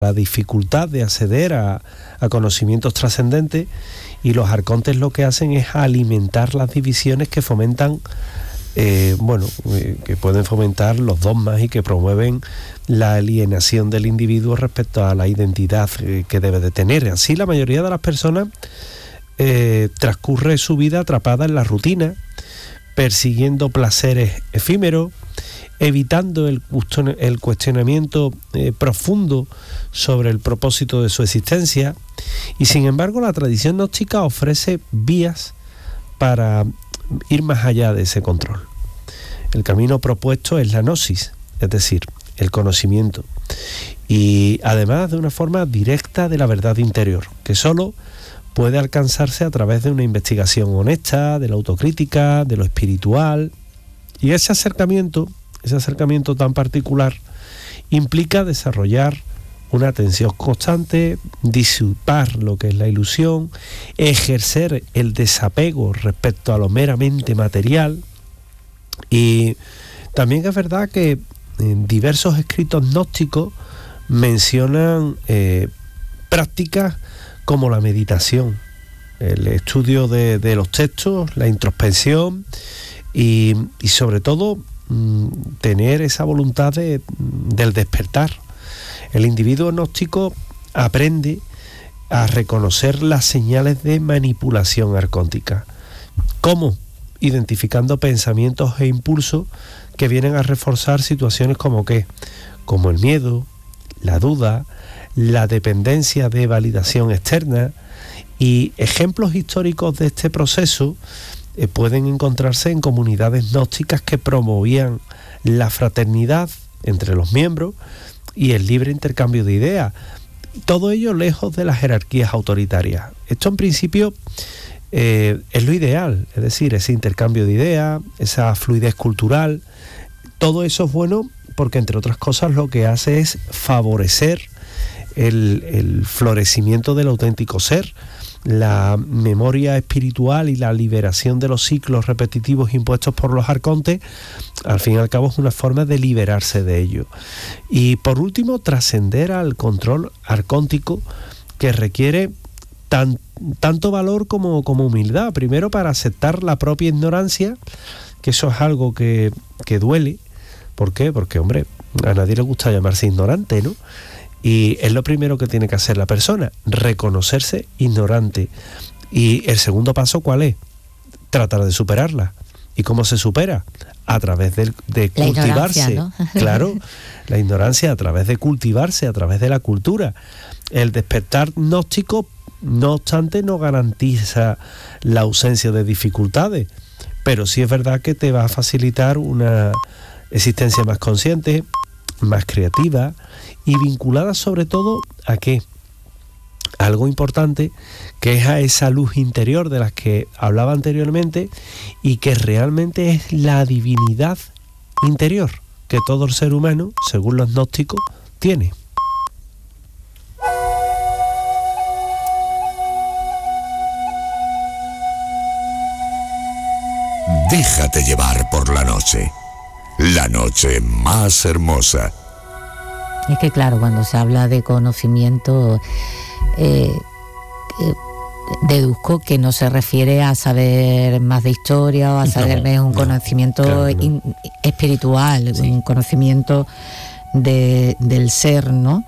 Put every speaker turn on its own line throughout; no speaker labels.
la dificultad de acceder a conocimientos trascendentes, y los arcontes lo que hacen es alimentar las divisiones que fomentan, que pueden fomentar los dogmas y que promueven la alienación del individuo respecto a la identidad que debe de tener. Así, la mayoría de las personas transcurre su vida atrapada en la rutina, persiguiendo placeres efímeros, evitando el cuestionamiento profundo sobre el propósito de su existencia. Y sin embargo, la tradición gnóstica ofrece vías para ir más allá de ese control. El camino propuesto es la gnosis, es decir, el conocimiento, y además de una forma directa de la verdad interior, que solo puede alcanzarse a través de una investigación honesta, de la autocrítica, de lo espiritual. Y ese acercamiento tan particular implica desarrollar una atención constante, disipar lo que es la ilusión, ejercer el desapego respecto a lo meramente material. Y también es verdad que diversos escritos gnósticos mencionan prácticas como la meditación, el estudio de los textos, la introspección y sobre todo tener esa voluntad del despertar. El individuo gnóstico aprende a reconocer las señales de manipulación arcóntica. ¿Cómo? Identificando pensamientos e impulsos que vienen a reforzar situaciones como el miedo, la duda, la dependencia de validación externa. Y ejemplos históricos de este proceso pueden encontrarse en comunidades gnósticas que promovían la fraternidad entre los miembros y el libre intercambio de ideas. Todo ello lejos de las jerarquías autoritarias. Esto en principio es lo ideal, es decir, ese intercambio de ideas, esa fluidez cultural. Todo eso es bueno porque, entre otras cosas, lo que hace es favorecer el florecimiento del auténtico ser, la memoria espiritual y la liberación de los ciclos repetitivos impuestos por los arcontes. Al fin y al cabo es una forma de liberarse de ello. Y por último, trascender al control arcóntico, que requiere tanto valor como humildad. Primero, para aceptar la propia ignorancia, que eso es algo que duele. ¿Por qué? Porque, hombre, a nadie le gusta llamarse ignorante, ¿no? Y es lo primero que tiene que hacer la persona, reconocerse ignorante. Y el segundo paso, ¿cuál es? Tratar de superarla. ¿Y cómo se supera? A través de cultivarse, ¿no? Claro, la ignorancia a través de cultivarse, a través de la cultura. El despertar gnóstico, no obstante, no garantiza la ausencia de dificultades, pero sí es verdad que te va a facilitar una existencia más consciente, más creativa y vinculada sobre todo a ¿qué? Algo importante, que es a esa luz interior de las que hablaba anteriormente y que realmente es la divinidad interior que todo el ser humano, según los gnósticos, tiene.
Déjate llevar por la noche más hermosa.
Es que claro, cuando se habla de conocimiento, deduzco que no se refiere a saber más de historia o a saber un conocimiento claro, espiritual, sí. Un conocimiento del ser, ¿no?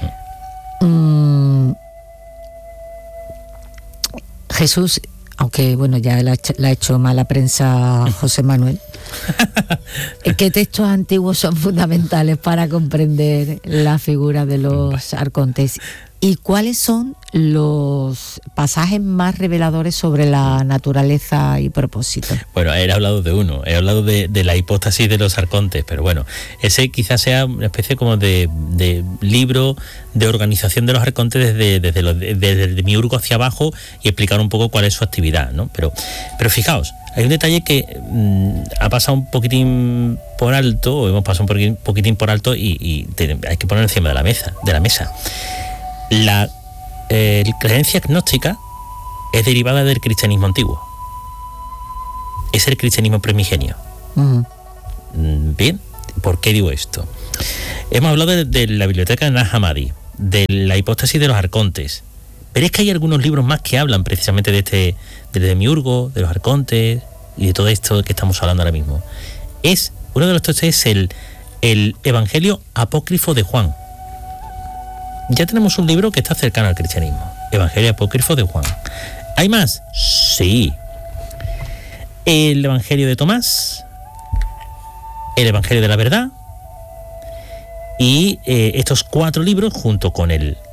Jesús, aunque bueno, ya le ha hecho mala prensa José Manuel, ¿qué textos antiguos son fundamentales para comprender la figura de los arcontes? ¿Y cuáles son los pasajes más reveladores sobre la naturaleza y propósito?
Bueno, he hablado de uno, he hablado de la hipóstasis de los arcontes, pero bueno, ese quizás sea una especie como de libro de organización de los arcontes desde Miurgo hacia abajo y explicar un poco cuál es su actividad, ¿no? Pero fijaos, hay un detalle que ha pasado un poquitín por alto, o hemos pasado un poquitín por alto y hay que poner encima de la mesa. La creencia gnóstica es derivada del cristianismo antiguo. Es el cristianismo primigenio. Uh-huh. Bien, ¿por qué digo esto? Hemos hablado de la biblioteca de Nag Hammadi. de la hipóstasis de los arcontes. Pero es que hay algunos libros más que hablan precisamente del demiurgo, de los arcontes y de todo esto que estamos hablando ahora mismo. Uno de los textos es el Evangelio apócrifo de Juan. Ya tenemos un libro que está cercano al cristianismo. Evangelio apócrifo de Juan. ¿Hay más? Sí. El Evangelio de Tomás, el Evangelio de la Verdad, y estos 4 libros, junto con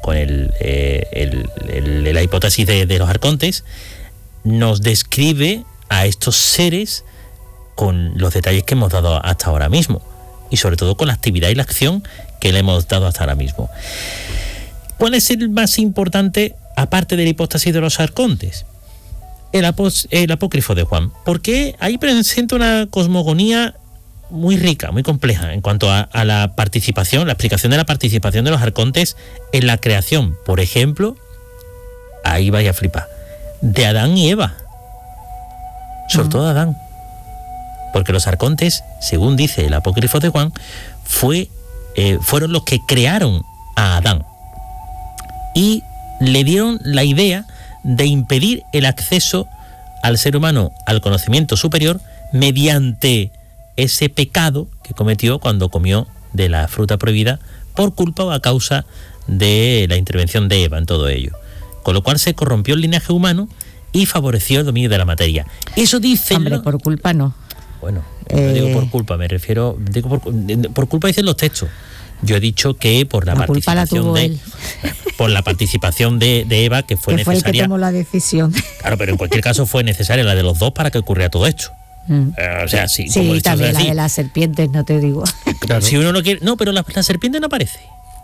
la hipótesis de los arcontes, nos describe a estos seres con los detalles que hemos dado hasta ahora mismo, y sobre todo con la actividad y la acción que le hemos dado hasta ahora mismo. ¿Cuál es el más importante, aparte de la hipóstasis de los arcontes? El apócrifo de Juan, porque ahí presenta una cosmogonía muy rica, muy compleja en cuanto a la participación, la explicación de la participación de los arcontes en la creación. Por ejemplo, ahí vaya a flipar, de Adán y Eva, sobre todo Adán, porque los arcontes, según dice el apócrifo de Juan, fueron los que crearon a Adán y le dieron la idea de impedir el acceso al ser humano al conocimiento superior mediante ese pecado que cometió cuando comió de la fruta prohibida por culpa o a causa de la intervención de Eva en todo ello. Con lo cual se corrompió el linaje humano y favoreció el dominio de la materia. Eso dice...
Hombre, por culpa no.
Bueno, no digo por culpa, me refiero... por culpa dicen los textos. Yo he dicho que por la participación por la participación de Eva, que fue necesaria.
Fue el que tomó la decisión.
Claro, pero en cualquier caso fue necesaria la de los dos para que ocurriera todo esto. O sea, sí,
sí,
como
también la de las serpientes, no te digo.
Claro. Si uno no quiere, no, pero la serpiente no aparece.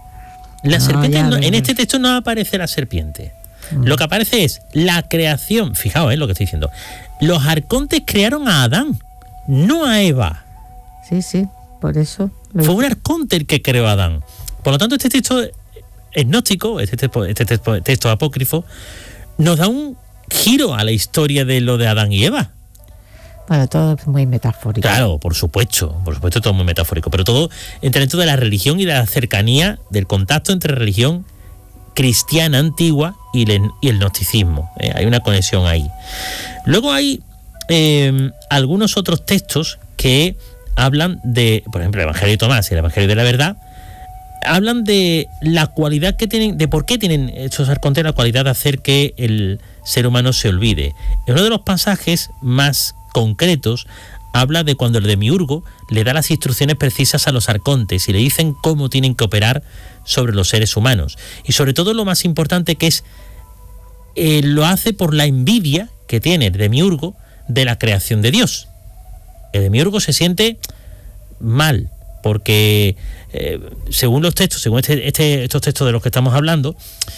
En este texto no aparece la serpiente. Lo que aparece es la creación. Fijaos, lo que estoy diciendo. Los arcontes crearon a Adán, no a Eva.
Sí, por eso.
Fue un arconte el que creó a Adán. Por lo tanto, este texto es gnóstico, este texto apócrifo, nos da un giro a la historia de lo de Adán y Eva.
Bueno, todo es muy metafórico.
Claro, por supuesto, todo muy metafórico, pero todo entra dentro de la religión y de la cercanía del contacto entre religión cristiana antigua y el gnosticismo. Hay una conexión ahí. Luego hay algunos otros textos que hablan de, por ejemplo, el Evangelio de Tomás y el Evangelio de la Verdad, hablan de la cualidad que tienen, de por qué tienen estos arcontes la cualidad de hacer que el ser humano se olvide. En uno de los pasajes más concretos habla de cuando el demiurgo le da las instrucciones precisas a los arcontes y le dicen cómo tienen que operar sobre los seres humanos. Y sobre todo lo más importante que es, lo hace por la envidia que tiene el demiurgo de la creación de Dios. El demiurgo se siente mal porque según los textos, según estos textos de los que estamos hablando,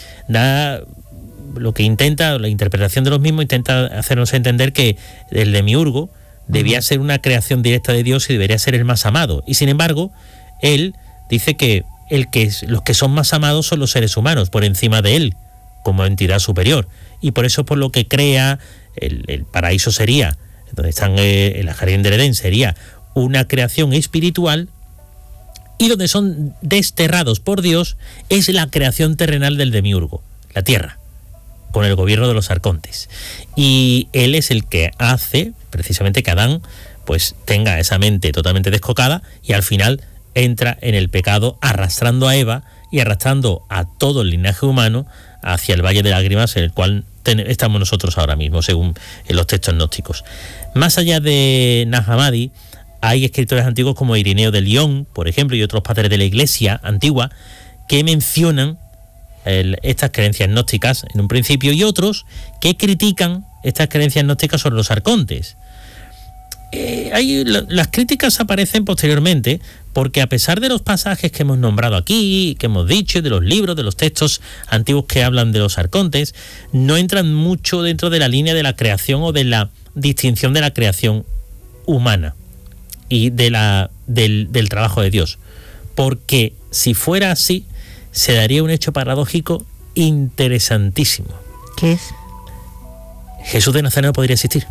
lo que intenta, la interpretación de los mismos intenta hacernos entender que el demiurgo debía ser una creación directa de Dios y debería ser el más amado. Y sin embargo, él dice que los que son más amados son los seres humanos, por encima de él, como entidad superior. Y por eso, por lo que crea, el paraíso sería, donde están el jardín del Edén, sería una creación espiritual, y donde son desterrados por Dios es la creación terrenal del demiurgo, la tierra, con el gobierno de los arcontes. Y él es el que hace precisamente que Adán pues tenga esa mente totalmente descocada y al final entra en el pecado, arrastrando a Eva y arrastrando a todo el linaje humano hacia el valle de lágrimas, en el cual estamos nosotros ahora mismo, según los textos gnósticos. Más allá de Nag Hammadi, hay escritores antiguos como Ireneo de Lyon, por ejemplo, y otros padres de la Iglesia antigua que mencionan estas creencias gnósticas en un principio, y otros que critican estas creencias gnósticas sobre los arcontes. Las críticas aparecen posteriormente porque, a pesar de los pasajes que hemos nombrado aquí, que hemos dicho, de los libros, de los textos antiguos que hablan de los arcontes, no entran mucho dentro de la línea de la creación o de la distinción de la creación humana y del trabajo de Dios. Porque si fuera así, se daría un hecho paradójico interesantísimo.
¿Qué es?
Jesús de Nazaret no podría existir.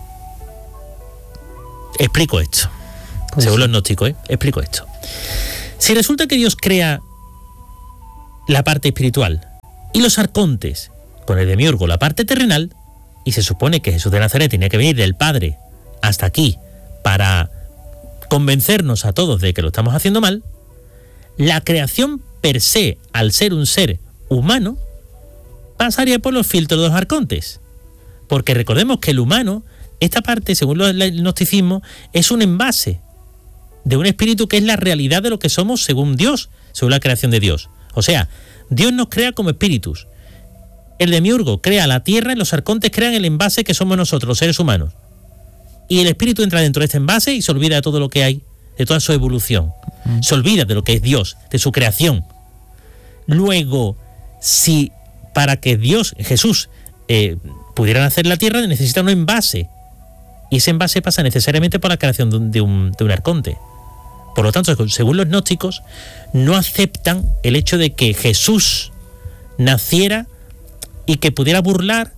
Explico esto. Pues según los gnósticos, explico esto. Si resulta que Dios crea la parte espiritual, y los arcontes, con el demiurgo, la parte terrenal, y se supone que Jesús de Nazaret tenía que venir del Padre hasta aquí para convencernos a todos de que lo estamos haciendo mal. La creación per se, al ser un ser humano, pasaría por los filtros de los arcontes. Porque recordemos que el humano, esta parte, según el gnosticismo, es un envase de un espíritu que es la realidad de lo que somos según Dios, según la creación de Dios. O sea, Dios nos crea como espíritus. El demiurgo crea la tierra y los arcontes crean el envase que somos nosotros, los seres humanos. Y el espíritu entra dentro de este envase y se olvida de todo lo que hay, de toda su evolución. Se olvida de lo que es Dios, de su creación. Luego, si para que Dios, Jesús, pudiera nacer la tierra, necesita un envase. Y ese envase pasa necesariamente por la creación de un arconte. Por lo tanto, según los gnósticos, no aceptan el hecho de que Jesús naciera y que pudiera burlar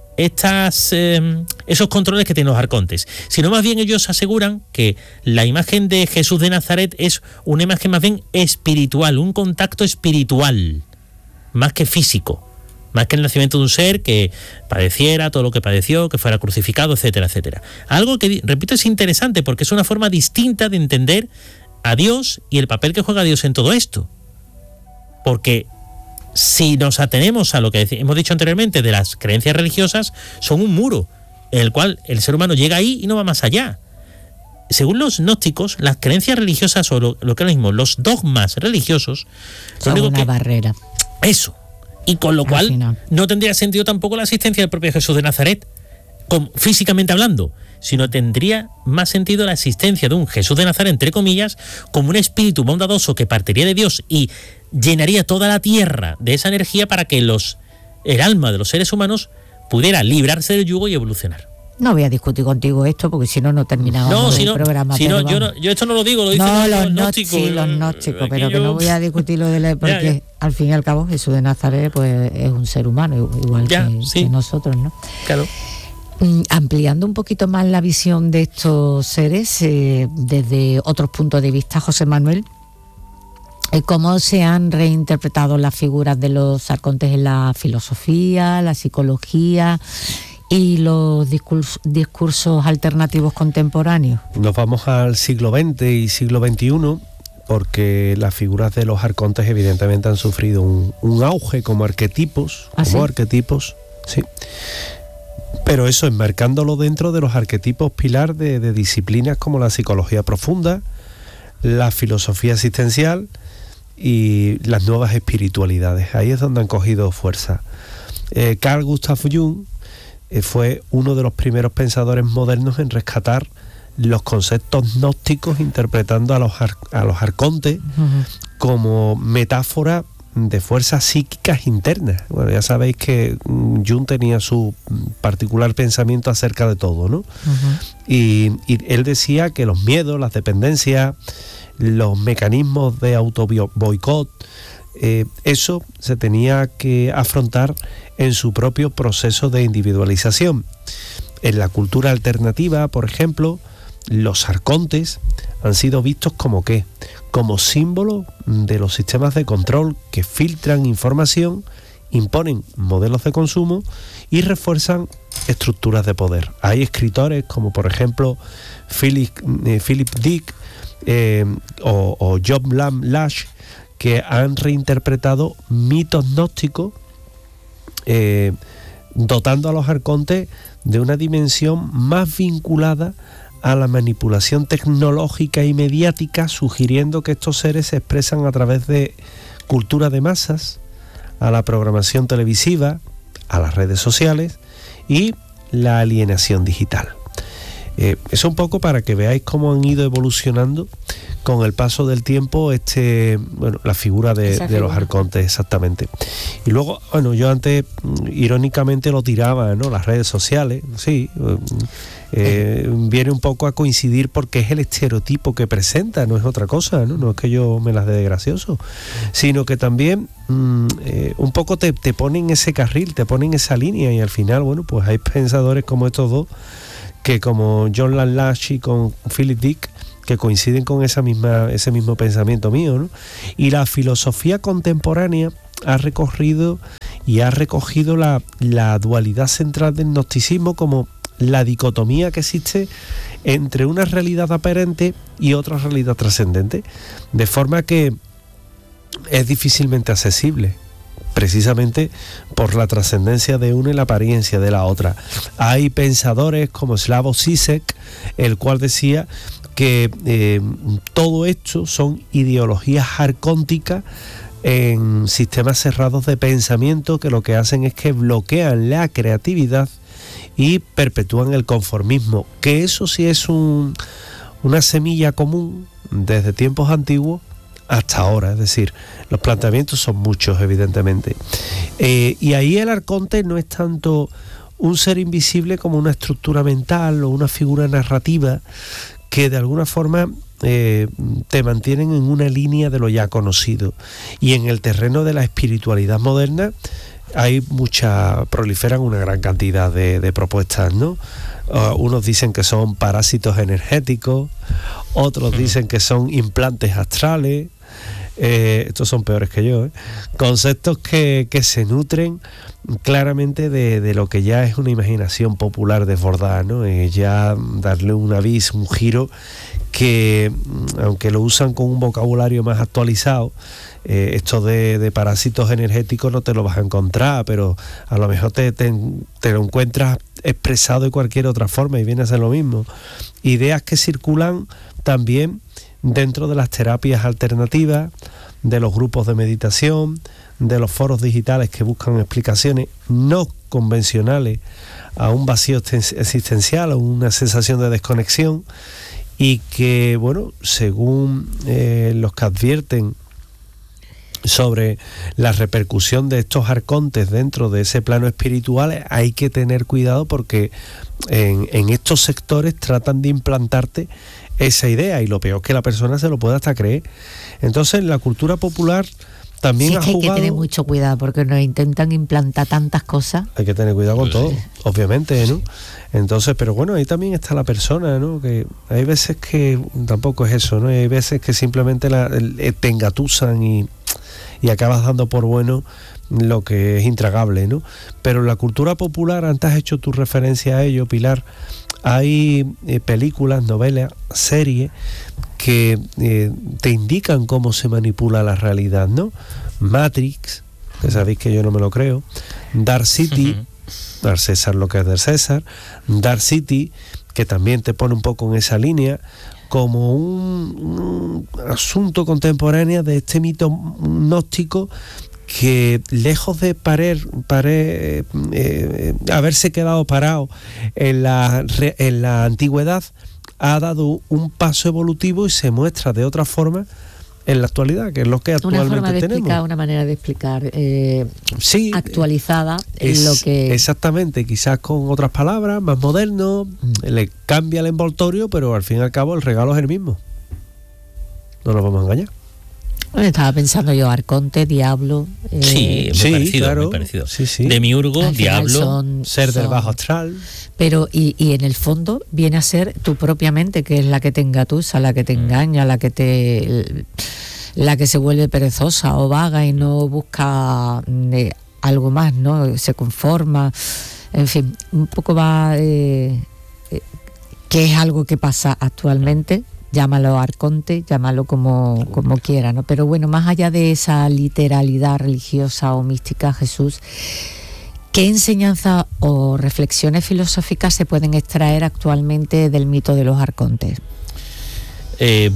esos controles que tienen los arcontes, sino más bien ellos aseguran que la imagen de Jesús de Nazaret es una imagen más bien espiritual, un contacto espiritual, más que físico, más que el nacimiento de un ser que padeciera todo lo que padeció, que fuera crucificado, etcétera, etcétera. Algo que, repito, es interesante porque es una forma distinta de entender a Dios y el papel que juega Dios en todo esto. Porque si nos atenemos a lo que hemos dicho anteriormente de las creencias religiosas, son un muro en el cual el ser humano llega ahí y no va más allá. Según los gnósticos, las creencias religiosas o lo que es lo mismo, los dogmas religiosos,
son una barrera.
Eso. Y con lo cual no tendría sentido tampoco la existencia del propio Jesús de Nazaret, físicamente hablando, sino tendría más sentido la existencia de un Jesús de Nazaret, entre comillas, como un espíritu bondadoso que partiría de Dios y llenaría toda la tierra de esa energía para que el alma de los seres humanos pudiera librarse del yugo y evolucionar.
No voy a discutir contigo esto porque si no terminamos el programa.
Yo esto no lo digo, lo dicen los gnósticos. Sí, los gnósticos,
pero que no voy a discutir lo de la... Porque al fin y al cabo Jesús de Nazaret pues es un ser humano, igual que nosotros, ¿no?
Claro.
Ampliando un poquito más la visión de estos seres desde otros puntos de vista, José Manuel, ¿cómo se han reinterpretado las figuras de los arcontes en la filosofía, la psicología y los discursos alternativos contemporáneos?
Nos vamos al siglo XX y siglo XXI, porque las figuras de los arcontes evidentemente han sufrido un auge como arquetipos.
¿Ah,
como
sí?
Arquetipos, sí. Pero eso, enmarcándolo dentro de los arquetipos pilar de disciplinas como la psicología profunda, la filosofía existencial y las nuevas espiritualidades. Ahí es donde han cogido fuerza. Carl Gustav Jung fue uno de los primeros pensadores modernos en rescatar los conceptos gnósticos, interpretando a los arcontes como metáfora de fuerzas psíquicas internas. Bueno, ya sabéis que Jung tenía su particular pensamiento acerca de todo, ¿no? Y él decía que los miedos, las dependencias, los mecanismos de auto-boicot, eso se tenía que afrontar en su propio proceso de individualización. En la cultura alternativa, por ejemplo, los arcontes han sido vistos como ¿qué? Como símbolo de los sistemas de control que filtran información, imponen modelos de consumo y refuerzan estructuras de poder. Hay escritores como por ejemplo Philip Dick o John Lash que han reinterpretado mitos gnósticos, dotando a los arcontes de una dimensión más vinculada a la manipulación tecnológica y mediática, sugiriendo que estos seres se expresan a través de cultura de masas, a la programación televisiva, a las redes sociales y la alienación digital. Eso un poco para que veáis cómo han ido evolucionando con el paso del tiempo la figura de los arcontes, exactamente. Y luego, bueno, yo antes irónicamente lo tiraba, ¿no? Las redes sociales, sí, viene un poco a coincidir porque es el estereotipo que presenta, no es otra cosa, ¿no? No es que yo me las dé de gracioso, sino que también un poco te ponen ese carril, te ponen esa línea, y al final, bueno, pues hay pensadores como estos dos que, como John Lash y con Philip Dick, que coinciden con ese mismo pensamiento mío, ¿no? Y la filosofía contemporánea ha recogido la dualidad central del gnosticismo como la dicotomía que existe entre una realidad aparente y otra realidad trascendente, de forma que es difícilmente accesible, precisamente por la trascendencia de una y la apariencia de la otra. Hay pensadores como Slavoj Žižek, el cual decía que todo esto son ideologías arcónticas en sistemas cerrados de pensamiento que lo que hacen es que bloquean la creatividad y perpetúan el conformismo, que eso sí es una semilla común desde tiempos antiguos hasta ahora, es decir, los planteamientos son muchos, evidentemente. Y ahí el arconte no es tanto un ser invisible como una estructura mental o una figura narrativa que de alguna forma te mantienen en una línea de lo ya conocido. Y en el terreno de la espiritualidad moderna proliferan una gran cantidad de propuestas, ¿no? Unos dicen que son parásitos energéticos, otros dicen que son implantes astrales, estos son peores que yo, conceptos que se nutren claramente de lo que ya es una imaginación popular desbordada, ¿no? Ya darle un aviso, un giro que, aunque lo usan con un vocabulario más actualizado, esto de parásitos energéticos no te lo vas a encontrar, pero a lo mejor te lo encuentras expresado de cualquier otra forma y viene a ser lo mismo. Ideas que circulan también dentro de las terapias alternativas, de los grupos de meditación, de los foros digitales que buscan explicaciones no convencionales a un vacío existencial o una sensación de desconexión, y que, bueno, según los que advierten sobre la repercusión de estos arcontes dentro de ese plano espiritual, hay que tener cuidado porque en estos sectores tratan de implantarte esa idea, y lo peor es que la persona se lo puede hasta creer. Entonces, la cultura popular también ha jugado...
Hay que tener mucho cuidado porque nos intentan implantar tantas cosas.
Hay que tener cuidado con todo, obviamente, ¿no? Entonces, pero bueno, ahí también está la persona, ¿no? Que hay veces que tampoco es eso, ¿no? Hay veces que simplemente te engatusan y acabas dando por bueno lo que es intragable, ¿no? Pero la cultura popular, antes has hecho tu referencia a ello, Pilar, hay películas, novelas, series que te indican cómo se manipula la realidad, ¿no? Matrix, que sabéis que yo no me lo creo, Dark City, dar César lo que es del César, Dark City, que también te pone un poco en esa línea, como un asunto contemporáneo de este mito gnóstico que, lejos de haberse quedado parado en la antigüedad, ha dado un paso evolutivo y se muestra de otra forma en la actualidad, que es lo que actualmente
una forma de
tenemos.
Una manera de explicar
sí,
actualizada lo que...
Exactamente, quizás con otras palabras, más moderno, le cambia el envoltorio, pero al fin y al cabo el regalo es el mismo. No nos vamos a engañar.
Bueno, estaba pensando yo, arconte, diablo...
sí, muy parecido.
Sí.
Demiurgo, diablo,
ser del bajo astral.
Pero, y en el fondo viene a ser tu propia mente, que es la que te engatusa, la que te engaña, la que se vuelve perezosa o vaga y no busca algo más, ¿no? Se conforma. En fin, un poco va... que es algo que pasa actualmente. Llámalo arconte, llámalo como quiera, ¿no? Pero bueno, más allá de esa literalidad religiosa o mística, Jesús, ¿qué enseñanzas o reflexiones filosóficas se pueden extraer actualmente del mito de los arcontes? Se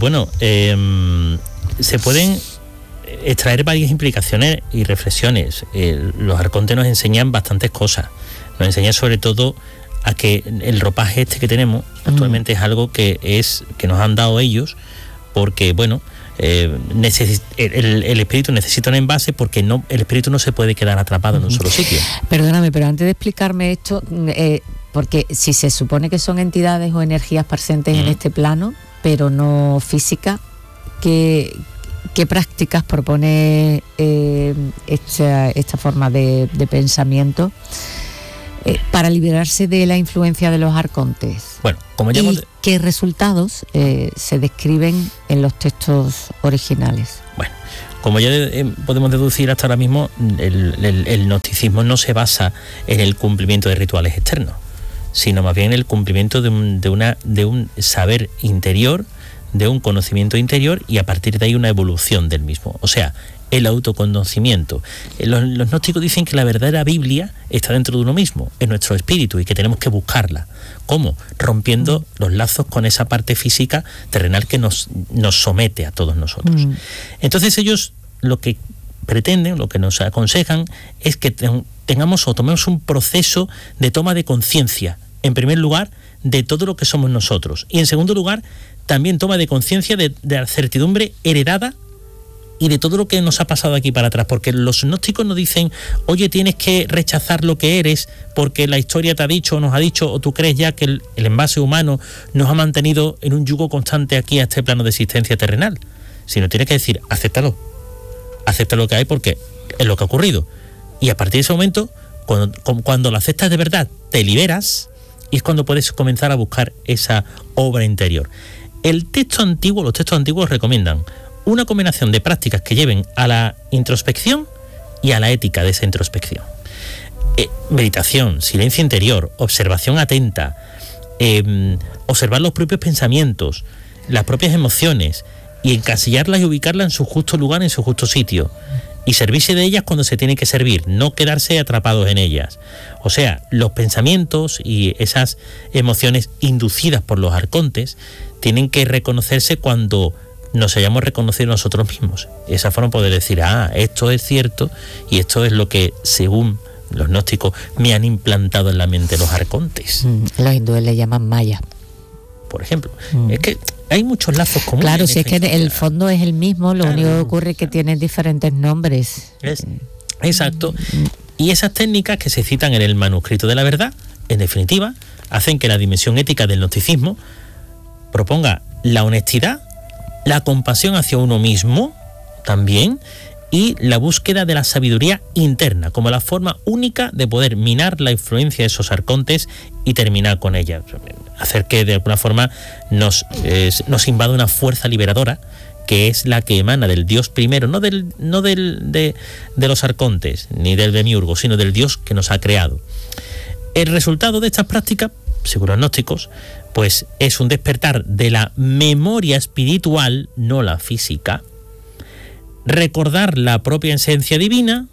pueden extraer varias implicaciones y reflexiones. Los arcontes nos enseñan bastantes cosas. Nos enseñan sobre todo a que el ropaje este que tenemos actualmente es algo que nos han dado ellos, porque bueno, el espíritu necesita un envase, porque el espíritu no se puede quedar atrapado en un solo sitio.
Perdóname, pero antes de explicarme esto, porque si se supone que son entidades o energías presentes en este plano, pero no físicas, ¿qué prácticas propone esta forma de pensamiento? para liberarse de la influencia de los arcontes.
Bueno, como ya
¿Y qué resultados se describen en los textos originales?
Bueno, como ya podemos deducir hasta ahora mismo, el gnosticismo no se basa en el cumplimiento de rituales externos, sino más bien en el cumplimiento de un saber interior, de un conocimiento interior, y a partir de ahí una evolución del mismo. O sea, el autoconocimiento. Los gnósticos dicen que la verdadera Biblia está dentro de uno mismo, en nuestro espíritu, y que tenemos que buscarla. ¿Cómo? Rompiendo los lazos con esa parte física terrenal que nos somete a todos nosotros. Entonces ellos lo que pretenden, lo que nos aconsejan, es que tengamos o tomemos un proceso de toma de conciencia, en primer lugar, de todo lo que somos nosotros, y en segundo lugar, también toma de conciencia de la certidumbre heredada y de todo lo que nos ha pasado aquí para atrás, porque los gnósticos nos dicen, oye, tienes que rechazar lo que eres porque la historia te ha dicho o nos ha dicho, o tú crees ya que el envase humano nos ha mantenido en un yugo constante aquí a este plano de existencia terrenal, sino tienes que decir, acéptalo, acepta lo que hay porque es lo que ha ocurrido, y a partir de ese momento, cuando lo aceptas de verdad, te liberas, y es cuando puedes comenzar a buscar esa obra interior. Los textos antiguos recomiendan una combinación de prácticas que lleven a la introspección y a la ética de esa introspección. Meditación, silencio interior, observación atenta, observar los propios pensamientos, las propias emociones, y encasillarlas y ubicarlas en su justo lugar, en su justo sitio, y servirse de ellas cuando se tiene que servir, no quedarse atrapados en ellas. O sea, los pensamientos y esas emociones inducidas por los arcontes tienen que reconocerse cuando nos hayamos reconocido nosotros mismos. De esa forma poder decir, esto es cierto y esto es lo que, según los gnósticos, me han implantado en la mente los arcontes.
Los hindúes le llaman maya,
por ejemplo. Es que hay muchos lazos comunes.
Claro, si es que el fondo es el mismo, lo único que ocurre es que tienen diferentes nombres.
Exacto. Y esas técnicas que se citan en el manuscrito de la verdad, en definitiva, hacen que la dimensión ética del gnosticismo proponga la honestidad, la compasión hacia uno mismo también, y la búsqueda de la sabiduría interna como la forma única de poder minar la influencia de esos arcontes y terminar con ella, hacer que de alguna forma nos invada una fuerza liberadora que es la que emana del Dios primero, no de los arcontes ni del demiurgo, sino del Dios que nos ha creado. El resultado de estas prácticas, según los gnósticos, pues es un despertar de la memoria espiritual, no la física, recordar la propia esencia divina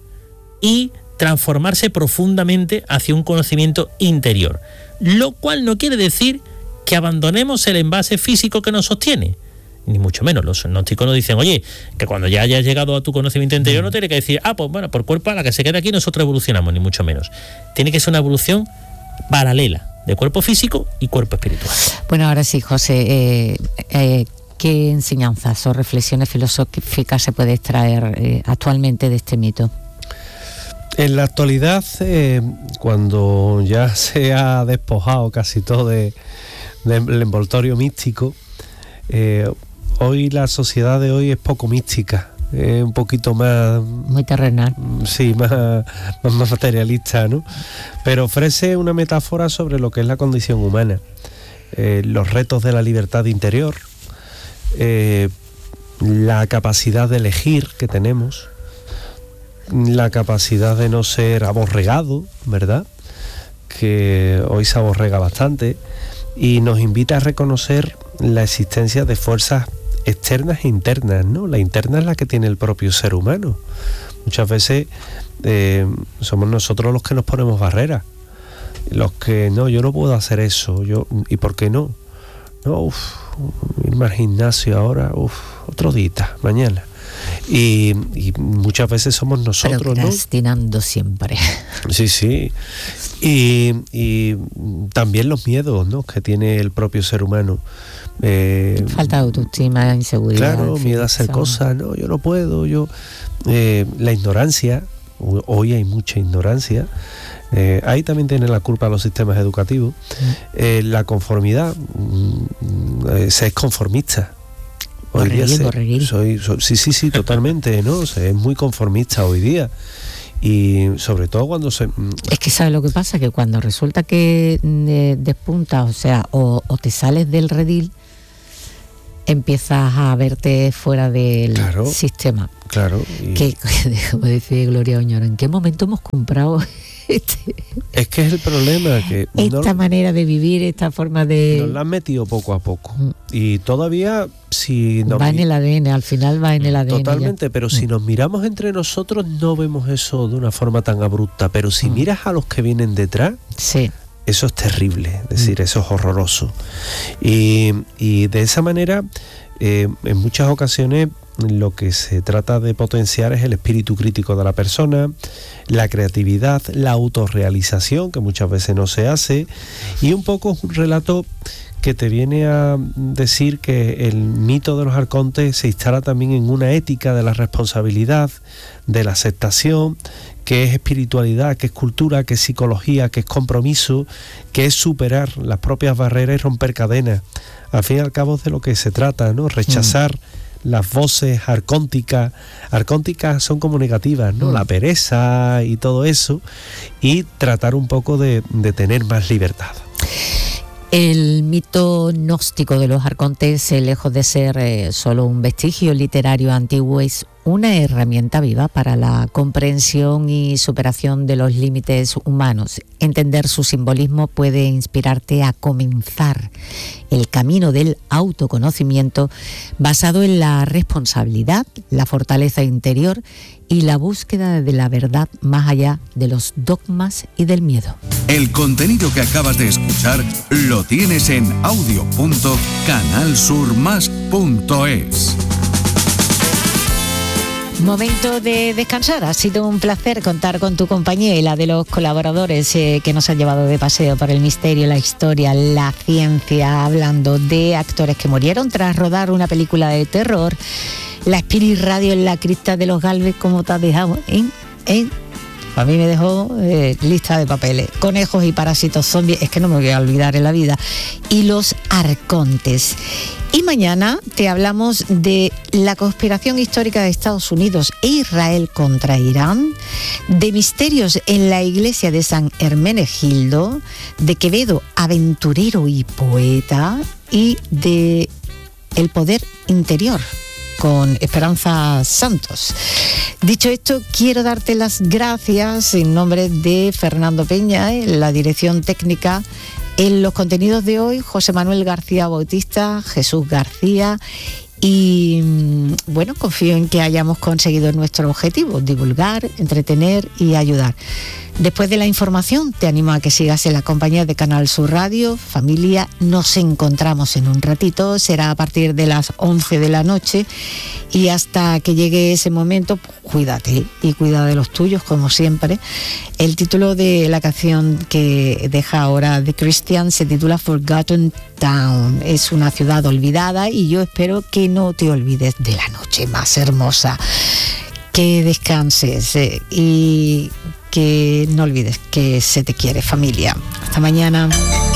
y transformarse profundamente hacia un conocimiento interior, lo cual no quiere decir que abandonemos el envase físico que nos sostiene, ni mucho menos. Los gnósticos nos dicen, oye, que cuando ya hayas llegado a tu conocimiento interior no tienes que decir, pues bueno, por cuerpo a la que se quede aquí nosotros evolucionamos, ni mucho menos. Tiene que ser una evolución paralela de cuerpo físico y cuerpo espiritual.
Bueno, ahora sí, José, ¿qué enseñanzas o reflexiones filosóficas se puede extraer actualmente de este mito?
En la actualidad, cuando ya se ha despojado casi todo del envoltorio místico, hoy la sociedad de hoy es poco mística, un poquito más... Muy
terrenal.
Sí, más materialista, ¿no? Pero ofrece una metáfora sobre lo que es la condición humana, los retos de la libertad interior, la capacidad de elegir que tenemos, la capacidad de no ser aborregado, ¿verdad? Que hoy se aborrega bastante, y nos invita a reconocer la existencia de fuerzas externas e internas, ¿no? La interna es la que tiene el propio ser humano. Muchas veces somos nosotros los que nos ponemos barreras, los que no, yo no puedo hacer eso, ¿y por qué no? No, irme al gimnasio ahora, otro día, mañana. Y muchas veces somos nosotros,
procrastinando, ¿no? Siempre.
Sí. Y también los miedos, ¿no?, que tiene el propio ser humano.
Falta de autoestima, inseguridad.
Claro, miedo a hacer cosas, no, yo no puedo, la ignorancia, hoy hay mucha ignorancia. Ahí también tienen la culpa los sistemas educativos. La conformidad, se es conformista. Hoy día sí, totalmente, ¿no? Se es muy conformista hoy día. Y sobre todo cuando se...
Es que ¿sabes lo que pasa? Que cuando resulta que despuntas, o sea, o te sales del redil, empiezas a verte fuera del sistema.
Claro.
Que, como decía Gloria Oñoro, ¿en qué momento hemos comprado
es que es el problema, que
esta manera de vivir, esta forma de...
Nos la han metido poco a poco. Y todavía, si
va en el ADN, al final va en el ADN.
Totalmente, pero si nos miramos entre nosotros no vemos eso de una forma tan abrupta. Pero si miras a los que vienen detrás, eso es terrible, es decir, eso es horroroso. Y de esa manera, en muchas ocasiones, lo que se trata de potenciar es el espíritu crítico de la persona, la creatividad, la autorrealización, que muchas veces no se hace, y un poco un relato que te viene a decir que el mito de los arcontes se instala también en una ética de la responsabilidad, de la aceptación, que es espiritualidad, que es cultura, que es psicología, que es compromiso, que es superar las propias barreras y romper cadenas. Al fin y al cabo es de lo que se trata, ¿no? Rechazar las voces arcónticas son como negativas, ¿no? La pereza y todo eso, y tratar un poco de tener más libertad.
El mito gnóstico de los arcontes, lejos de ser solo un vestigio literario antiguo, es una herramienta viva para la comprensión y superación de los límites humanos. Entender su simbolismo puede inspirarte a comenzar el camino del autoconocimiento basado en la responsabilidad, la fortaleza interior y la búsqueda de la verdad más allá de los dogmas y del miedo.
El contenido que acabas de escuchar lo tienes en audio.canalsurmas.es.
Momento de descansar. Ha sido un placer contar con tu compañía y la de los colaboradores que nos han llevado de paseo por el misterio, la historia, la ciencia, hablando de actores que murieron tras rodar una película de terror. La Spirit Radio en la cripta de los Galvez, ¿cómo te has dejado? A mí me dejó lista de papeles. Conejos y parásitos zombies, es que no me voy a olvidar en la vida. Y los arcontes. Y mañana te hablamos de la conspiración histórica de Estados Unidos e Israel contra Irán, de misterios en la iglesia de San Hermenegildo, de Quevedo, aventurero y poeta, y de el poder interior, con Esperanza Santos. Dicho esto, quiero darte las gracias en nombre de Fernando Peña, en la dirección técnica. En los contenidos de hoy, José Manuel García Bautista, Jesús García, y bueno, confío en que hayamos conseguido nuestro objetivo: divulgar, entretener y ayudar. Después de la información, te animo a que sigas en la compañía de Canal Sur Radio. Familia, nos encontramos en un ratito, será a partir de las 11 de la noche, y hasta que llegue ese momento, pues, cuídate y cuida de los tuyos, como siempre. El título de la canción que deja ahora The Christian se titula Forgotten Town. Es una ciudad olvidada y yo espero que no te olvides de la noche más hermosa. Que descanses y que no olvides que se te quiere, familia. Hasta mañana.